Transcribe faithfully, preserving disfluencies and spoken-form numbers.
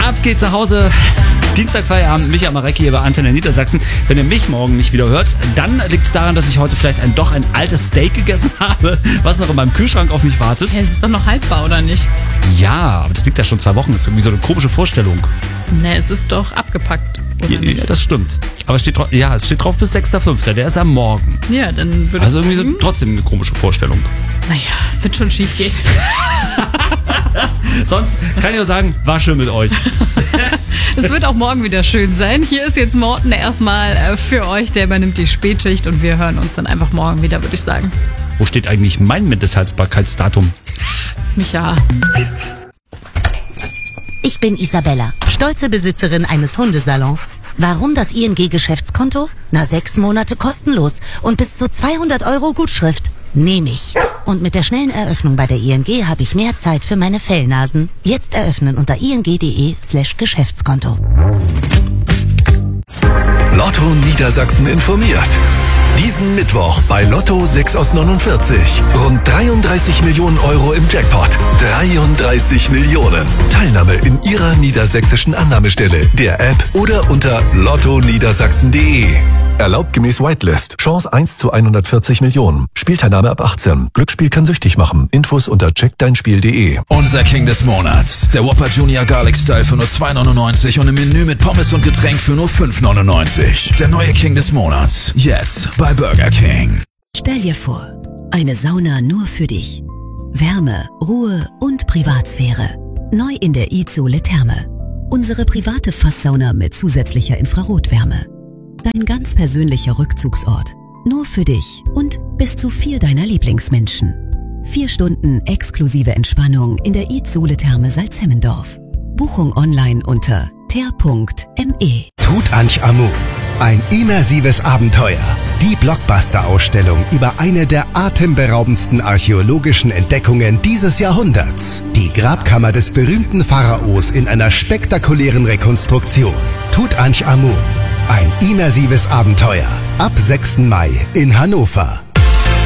Ab geht's nach Hause. Dienstag Feierabend, Micha Marecki hier bei Antenne Niedersachsen. Wenn ihr mich morgen nicht wieder hört, dann liegt es daran, dass ich heute vielleicht ein, doch ein altes Steak gegessen habe, was noch in meinem Kühlschrank auf mich wartet. Ja, es ist doch noch haltbar, oder nicht? Ja, aber das liegt ja schon zwei Wochen. Das ist irgendwie so eine komische Vorstellung. Ne, es ist doch abgepackt, oder Ja, nicht? ja, das stimmt. Aber es steht, dra- ja, es steht drauf bis sechster fünfter Der ist am Morgen. Ja, dann würde Also ich irgendwie so sagen, trotzdem eine komische Vorstellung. naja, wird schon schief gehen. Sonst kann ich nur sagen, war schön mit euch. Es wird auch morgen wieder schön sein. Hier ist jetzt Morten erstmal äh, für euch. Der übernimmt die Spätschicht und wir hören uns dann einfach morgen wieder, würde ich sagen. Wo steht eigentlich mein Mindesthaltbarkeitsdatum? Micha. Ich bin Isabella, stolze Besitzerin eines Hundesalons. Warum das I N G-Geschäftskonto? Na, sechs Monate kostenlos und bis zu zweihundert Euro Gutschrift. Nehme ich. Und mit der schnellen Eröffnung bei der I N G habe ich mehr Zeit für meine Fellnasen. Jetzt eröffnen unter ing.de slash Geschäftskonto. Lotto Niedersachsen informiert. Diesen Mittwoch bei Lotto sechs aus neunundvierzig. Rund dreiunddreißig Millionen Euro im Jackpot. dreiunddreißig Millionen. Teilnahme in Ihrer niedersächsischen Annahmestelle, der App oder unter lotto niedersachsen punkt de. Erlaubt gemäß Whitelist. Chance eins zu hundertvierzig Millionen. Spielteilnahme ab achtzehn. Glücksspiel kann süchtig machen. Infos unter check dein spiel punkt de. Unser King des Monats. Der Whopper Junior Garlic Style für nur zwei neunundneunzig und im Menü mit Pommes und Getränk für nur fünf neunundneunzig. Der neue King des Monats. Jetzt bei Burger King. Stell dir vor, eine Sauna nur für dich. Wärme, Ruhe und Privatsphäre. Neu in der iZoole Therme. Unsere private Fasssauna mit zusätzlicher Infrarotwärme. Dein ganz persönlicher Rückzugsort. Nur für dich und bis zu vier deiner Lieblingsmenschen. Vier Stunden exklusive Entspannung in der iZoole Therme Salzhemmendorf. Buchung online unter ter punkt me. Tutanchamun. Ein immersives Abenteuer. Die Blockbuster-Ausstellung über eine der atemberaubendsten archäologischen Entdeckungen dieses Jahrhunderts. Die Grabkammer des berühmten Pharaos in einer spektakulären Rekonstruktion. Tutanchamun. Ein immersives Abenteuer. Ab sechsten Mai in Hannover.